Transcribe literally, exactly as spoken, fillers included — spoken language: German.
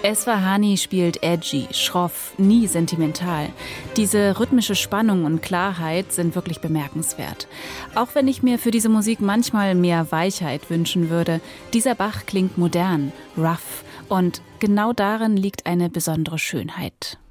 Esfahani spielt edgy, schroff, nie sentimental. Diese rhythmische Spannung und Klarheit sind wirklich bemerkenswert. Auch wenn ich mir für diese Musik manchmal mehr Weichheit wünschen würde, dieser Bach klingt modern, rough und genau darin liegt eine besondere Schönheit.